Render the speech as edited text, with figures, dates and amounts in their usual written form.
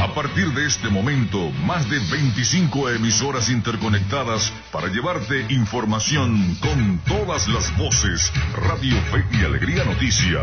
A partir de este momento, más de 25 emisoras interconectadas para llevarte información con todas las voces. Radio Fe y Alegría Noticias.